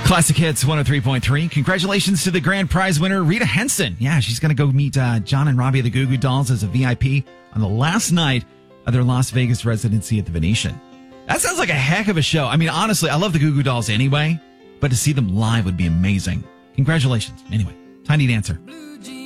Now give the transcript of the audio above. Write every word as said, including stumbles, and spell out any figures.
Classic Hits one oh three point three. Congratulations to the grand prize winner, Rita Henson. Yeah, she's going to go meet uh, John and Robbie of the Goo Goo Dolls as a V I P on the last night of their Las Vegas residency at the Venetian. That sounds like a heck of a show. I mean, honestly, I love the Goo Goo Dolls anyway, but to see them live would be amazing. Congratulations. Anyway, Tiny Dancer.